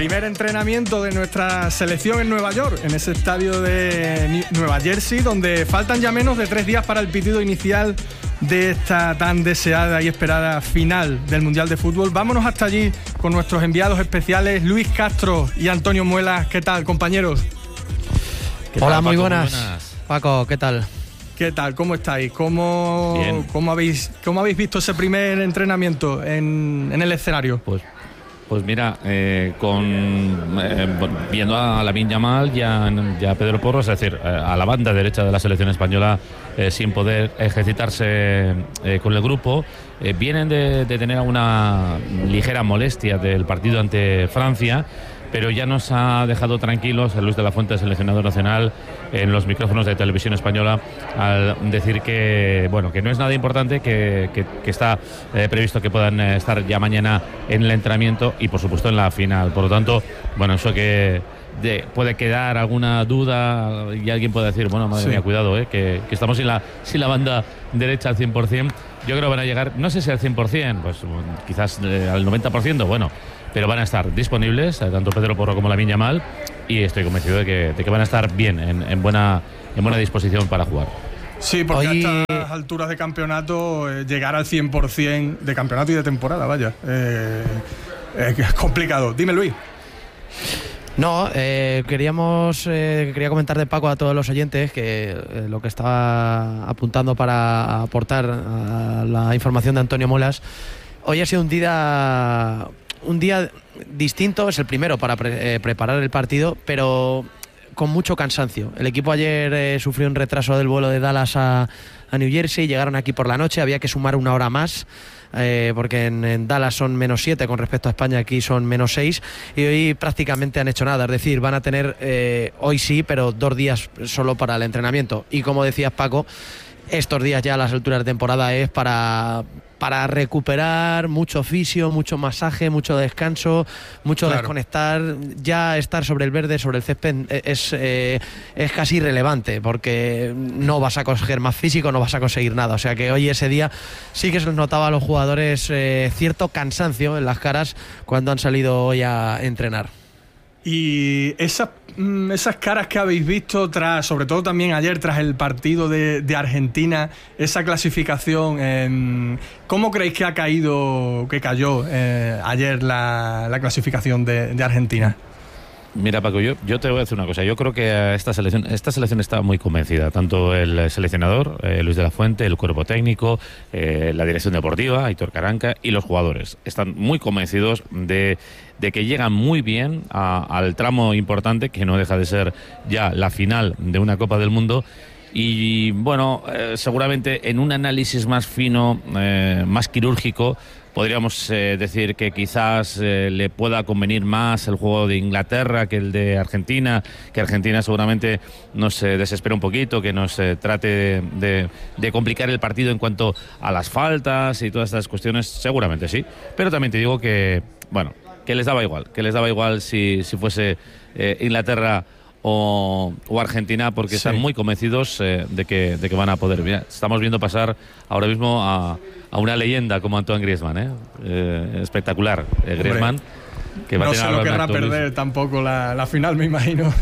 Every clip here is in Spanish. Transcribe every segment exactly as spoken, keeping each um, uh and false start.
Primer entrenamiento de nuestra selección en Nueva York, en ese estadio de Nueva Jersey, donde faltan ya menos de tres días para el pitido inicial de esta tan deseada y esperada final del Mundial de Fútbol. Vámonos hasta allí con nuestros enviados especiales Luis Castro y Antonio Muelas. ¿Qué tal, compañeros? ¿Qué tal, Hola, Paco? muy buenas. Muy buenas. Paco, ¿qué tal? ¿Qué tal? ¿Cómo estáis? ¿Cómo, Bien. cómo, habéis, cómo habéis visto ese primer entrenamiento en, en el escenario? Pues, pues mira, eh, con eh, viendo a Lamine Yamal y a, y a Pedro Porro, es decir, a la banda derecha de la selección española, eh, sin poder ejercitarse eh, con el grupo, eh, vienen de, de tener una ligera molestia del partido ante Francia, pero ya nos ha dejado tranquilos a Luis de la Fuente, seleccionador nacional, en los micrófonos de Televisión Española, al decir que bueno que no es nada importante, que, que, que está eh, previsto que puedan eh, estar ya mañana en el entrenamiento y por supuesto en la final. Por lo tanto, bueno, eso que de, puede quedar alguna duda y alguien puede decir, bueno, madre Sí. mía, cuidado, eh, que, que estamos sin la, sin la banda derecha al cien por ciento. Yo creo que van a llegar, no sé si al cien por ciento, pues quizás eh, al noventa por ciento, bueno, pero van a estar disponibles, eh, tanto Pedro Porro como Lamine Yamal, y estoy convencido de que, de que van a estar bien, en, en, buena, en buena disposición para jugar. Sí, porque Hoy- a estas alturas de campeonato, eh, llegar al cien por ciento de campeonato y de temporada, vaya, eh, eh, es complicado. Dime, Luis. No, eh, queríamos eh, quería comentar de Paco a todos los oyentes que eh, lo que estaba apuntando para aportar a la información de Antonio Muelas. Hoy ha sido un día un día distinto, es el primero para pre- eh, preparar el partido, pero con mucho cansancio. El equipo ayer eh, sufrió un retraso del vuelo de Dallas a, a New Jersey, llegaron aquí por la noche, había que sumar una hora más. Eh, porque en, en Dallas son menos siete con respecto a España, aquí son menos seis, y hoy prácticamente han hecho nada, es decir, van a tener eh, hoy sí, pero dos días solo para el entrenamiento, y como decías, Paco, estos días ya a las alturas de temporada es para, para recuperar mucho fisio, mucho masaje, mucho descanso, mucho Claro. desconectar. Ya estar sobre el verde, sobre el césped es, eh, es casi irrelevante, porque no vas a conseguir más físico, no vas a conseguir nada. O sea que hoy ese día sí que se les notaba a los jugadores eh, cierto cansancio en las caras cuando han salido hoy a entrenar. Y esas, mm, esas caras que habéis visto, tras, sobre todo también ayer, tras el partido de, de Argentina, esa clasificación, eh, ¿cómo creéis que ha caído, que cayó eh, ayer la, la clasificación de, de Argentina? Mira, Paco, yo, yo te voy a decir una cosa. Yo creo que esta selección esta selección está muy convencida. Tanto el seleccionador, eh, Luis de la Fuente, el cuerpo técnico, eh, la dirección deportiva, Aitor Caranca, y los jugadores. Están muy convencidos de, de que llegan muy bien a, al tramo importante, que no deja de ser ya la final de una Copa del Mundo. Y bueno, eh, seguramente en un análisis más fino, eh, más quirúrgico, podríamos eh, decir que quizás eh, le pueda convenir más el juego de Inglaterra que el de Argentina, que Argentina seguramente nos eh, desespera un poquito, que nos eh, trate de, de, de complicar el partido en cuanto a las faltas y todas estas cuestiones, seguramente sí. Pero también te digo que, bueno, que les daba igual, que les daba igual si, si fuese eh, Inglaterra O, o Argentina, porque Sí. están muy convencidos eh, de, que, de que van a poder. Mira, estamos viendo pasar ahora mismo a, a una leyenda como Antoine Griezmann, ¿eh? Eh, espectacular, eh, Griezmann, que va No a tener se lo algo de querrá actualiz- perder tampoco la, la final, me imagino.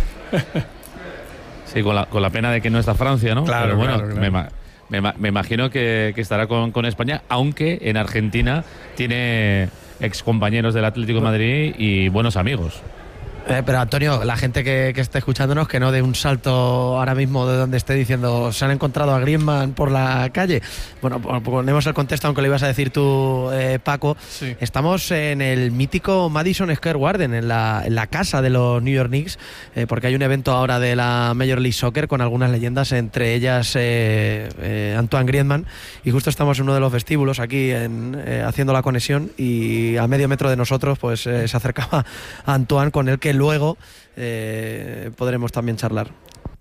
Sí, con la, con la pena de que no está Francia, ¿no? Claro, Pero bueno, claro, claro. Me, ma- me, ma- me imagino que, que estará con, con España, aunque en Argentina tiene ex compañeros del Atlético de Madrid y buenos amigos. Eh, pero Antonio, la gente que, que esté escuchándonos, que no dé un salto ahora mismo de donde esté diciendo se han encontrado a Griezmann por la calle. Bueno, po- ponemos el contexto, aunque lo ibas a decir tú, eh, Paco. Sí. Estamos en el mítico Madison Square Garden, en la, en la casa de los New York Knicks, eh, porque hay un evento ahora de la Major League Soccer con algunas leyendas, entre ellas eh, eh, Antoine Griezmann, y justo estamos en uno de los vestíbulos aquí en, eh, haciendo la conexión, y a medio metro de nosotros pues eh, se acercaba Antoine, con el que luego eh, podremos también charlar.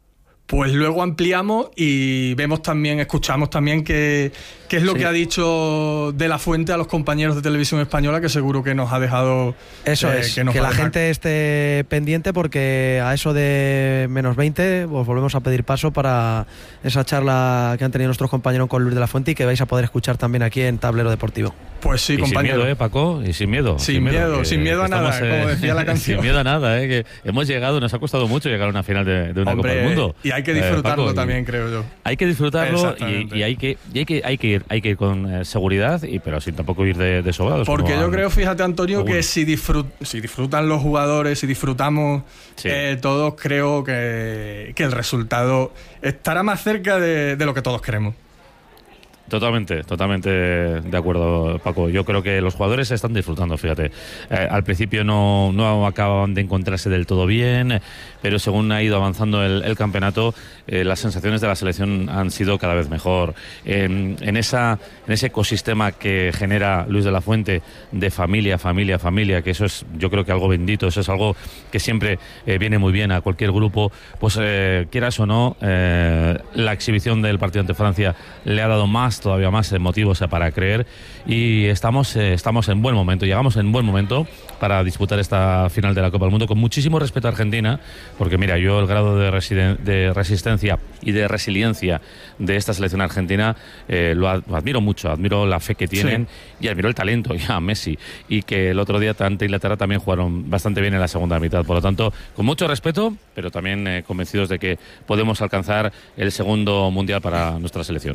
pues luego ampliamos y vemos también, escuchamos también qué, qué es lo Sí. que ha dicho De la Fuente a los compañeros de Televisión Española, que seguro que nos ha dejado... Eso eh, es, que, nos que va a la dejar. gente esté pendiente porque a eso de menos veinte os volvemos a pedir paso para esa charla que han tenido nuestros compañeros con Luis de la Fuente y que vais a poder escuchar también aquí en Tablero Deportivo. Pues sí, y sin compañero. miedo, ¿eh, Paco? Y sin miedo. Sin miedo, que- sin miedo que a nada, estamos, como decía la canción. Sin miedo a nada, ¿eh? Que hemos llegado, nos ha costado mucho llegar a una final de, de una Hombre, Copa del Mundo. y hay que Eh, disfrutarlo Paco, y- también, creo yo. Hay que disfrutarlo Exactamente. y, y hay que y hay que hay que ir hay que ir con eh, seguridad y pero sin tampoco ir de, de sobrados. Porque como yo han- creo, fíjate, Antonio, Seguro. que si, disfrut- si disfrutan los jugadores, si disfrutamos Sí. eh, todos, creo que, que el resultado estará más cerca de, de lo que todos queremos. Totalmente, totalmente de acuerdo, Paco. Yo creo que los jugadores están disfrutando, fíjate. Eh, al principio no, no acaban de encontrarse del todo bien, pero según ha ido avanzando el, el campeonato, eh, las sensaciones de la selección han sido cada vez mejor. En, en, esa, en ese ecosistema que genera Luis de la Fuente de familia, familia, familia, que eso es, yo creo que algo bendito, eso es algo que siempre eh, viene muy bien a cualquier grupo, pues eh, quieras o no, eh, la exhibición del partido ante Francia le ha dado más, todavía más eh, motivos eh, para creer y estamos, eh, estamos en buen momento, llegamos en buen momento para disputar esta final de la Copa del Mundo con muchísimo respeto a Argentina, porque mira, yo el grado de, residen- de resistencia y de resiliencia de esta selección argentina eh, lo, ad- lo admiro mucho, admiro la fe que tienen y admiro el talento ya Messi, y que el otro día ante Inglaterra también jugaron bastante bien en la segunda mitad, por lo tanto con mucho respeto, pero también eh, convencidos de que podemos alcanzar el segundo mundial para nuestra selección.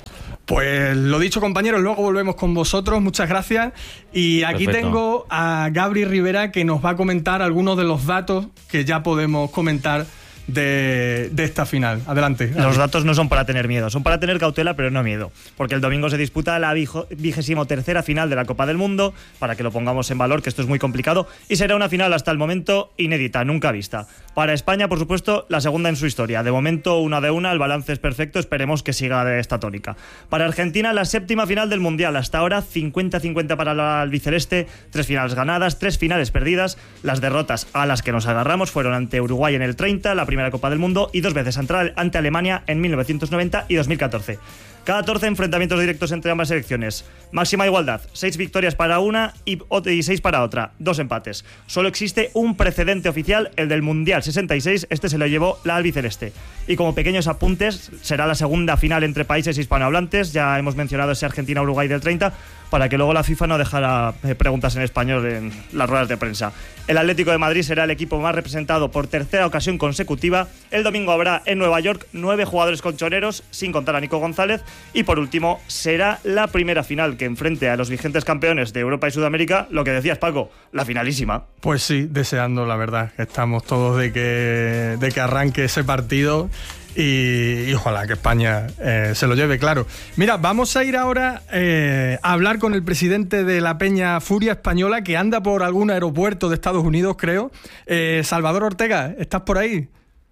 Pues lo dicho, compañeros, luego volvemos con vosotros. Muchas gracias. Y aquí Perfecto. tengo a Gabri Rivera, que nos va a comentar algunos de los datos que ya podemos comentar de, de esta final. Adelante. Los Gabri. datos no son para tener miedo, son para tener cautela, pero no miedo. Porque el domingo se disputa la vigésimo tercera final de la Copa del Mundo, para que lo pongamos en valor, que esto es muy complicado, y será una final hasta el momento inédita, nunca vista. Para España, por supuesto, la segunda en su historia. De momento, una de una, el balance es perfecto, esperemos que siga de esta tónica. Para Argentina, la séptima final del Mundial. Hasta ahora, cincuenta cincuenta para el albiceleste, tres finales ganadas, tres finales perdidas. Las derrotas a las que nos agarramos fueron ante Uruguay en el treinta, la primera Copa del Mundo, y dos veces ante Alemania en mil novecientos noventa y dos mil catorce. catorce enfrentamientos directos entre ambas selecciones. Máxima igualdad, seis victorias para una y seis para otra, dos empates. Solo existe un precedente oficial, el del Mundial sesenta y seis, este se lo llevó la albiceleste. Y como pequeños apuntes, será la segunda final entre países hispanohablantes, ya hemos mencionado ese Argentina-Uruguay del treinta, para que luego la FIFA no dejara eh, preguntas en español en las ruedas de prensa. El Atlético de Madrid será el equipo más representado por tercera ocasión consecutiva. El domingo habrá en Nueva York nueve jugadores colchoneros, sin contar a Nico González. Y por último, será la primera final que enfrente a los vigentes campeones de Europa y Sudamérica, lo que decías, Paco, la finalísima. Pues sí, deseando, la verdad. Estamos todos de que, de que arranque ese partido. Y, y ojalá que España eh, se lo lleve, claro. Mira, vamos a ir ahora eh, a hablar con el presidente de la Peña Furia Española, que anda por algún aeropuerto de Estados Unidos, creo. Eh, Salvador Ortega, ¿estás por ahí?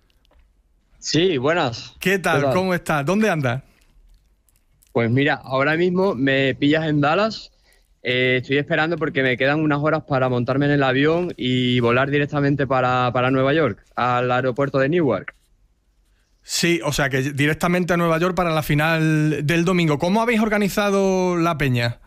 Sí, buenas. ¿Qué tal? ¿Qué tal? ¿Cómo estás? ¿Dónde andas? Pues mira, ahora mismo me pillas en Dallas. Eh, estoy esperando porque me quedan unas horas para montarme en el avión y volar directamente para, para Nueva York, al aeropuerto de Newark. Sí, o sea que directamente a Nueva York para la final del domingo. ¿Cómo habéis organizado la peña?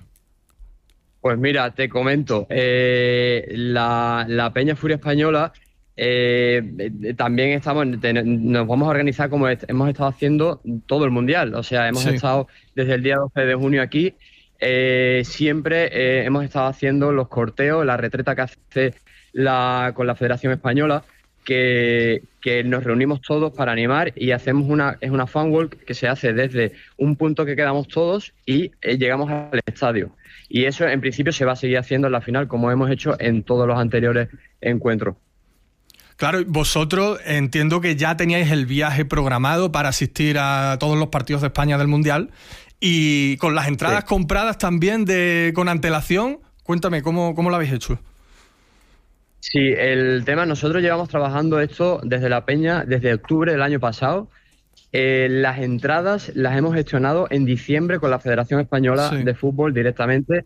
Pues mira, te comento, eh, la, la Peña Furia Española eh, eh, también estamos, te- nos vamos a organizar como est- hemos estado haciendo todo el Mundial. O sea, hemos Sí. estado desde el día doce de junio aquí, eh, siempre eh, hemos estado haciendo los corteos, la retreta que hace la, con la Federación Española, que, que nos reunimos todos para animar y hacemos una, es una fan walk que se hace desde un punto que quedamos todos y eh, llegamos al estadio. Y eso en principio se va a seguir haciendo en la final, como hemos hecho en todos los anteriores encuentros. Claro, vosotros entiendo que ya teníais el viaje programado para asistir a todos los partidos de España del Mundial y con las entradas Sí. compradas también de con antelación. Cuéntame, ¿cómo, cómo lo habéis hecho? Sí, el tema, nosotros llevamos trabajando esto desde la Peña, desde octubre del año pasado. Eh, las entradas las hemos gestionado en diciembre con la Federación Española Sí. de Fútbol directamente,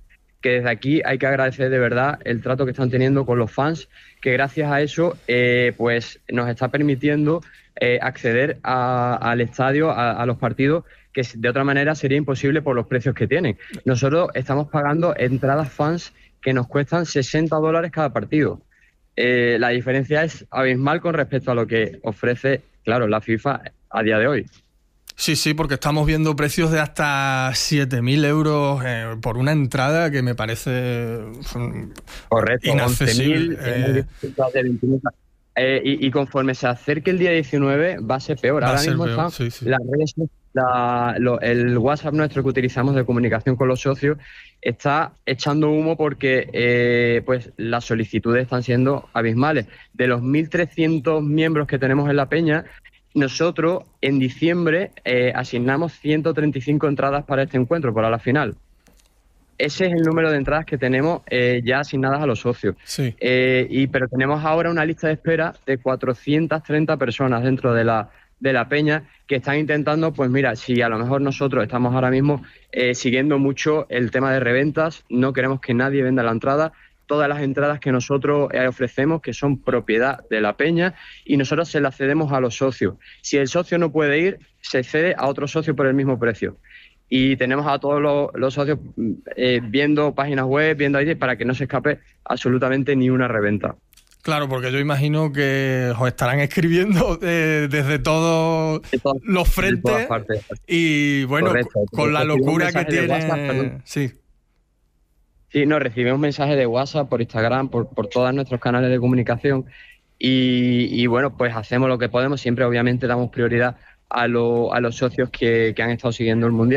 que desde aquí hay que agradecer de verdad el trato que están teniendo con los fans, que gracias a eso eh, pues nos está permitiendo eh, acceder a, al estadio, a, a los partidos, que de otra manera sería imposible por los precios que tienen. Nosotros estamos pagando entradas fans que nos cuestan sesenta dólares cada partido. Eh, la diferencia es abismal con respecto a lo que ofrece, claro, la FIFA a día de hoy. Sí, sí, porque estamos viendo precios de hasta siete mil euros eh, por una entrada que me parece correcto, inaccesible. Eh, eh, y, y conforme se acerque el día diecinueve va a ser peor. Va Ahora ser mismo peor, están sí, sí. las redes, la, lo, el WhatsApp nuestro que utilizamos de comunicación con los socios está echando humo porque eh, pues las solicitudes están siendo abismales. De los mil trescientos miembros que tenemos en la peña, nosotros en diciembre eh, asignamos ciento treinta y cinco entradas para este encuentro, para la final. Ese es el número de entradas que tenemos eh, ya asignadas a los socios. Sí. Eh, y, pero tenemos ahora una lista de espera de cuatrocientas treinta personas dentro de la, de la peña que están intentando, pues mira, si a lo mejor nosotros estamos ahora mismo eh, siguiendo mucho el tema de reventas, no queremos que nadie venda la entrada. Todas las entradas que nosotros eh, ofrecemos, que son propiedad de la peña, y nosotros se las cedemos a los socios. Si el socio no puede ir, se cede a otro socio por el mismo precio. Y tenemos a todos los, los socios eh, viendo páginas web, viendo ahí, para que no se escape absolutamente ni una reventa. Claro, porque yo imagino que os estarán escribiendo eh, desde todos todas, los frentes y bueno, correcto, con la locura que tiene... WhatsApp, sí. Sí, nos recibimos mensajes de WhatsApp, por Instagram, por, por todos nuestros canales de comunicación y, y bueno, pues hacemos lo que podemos. Siempre obviamente damos prioridad a, lo, a los socios que, que han estado siguiendo el Mundial.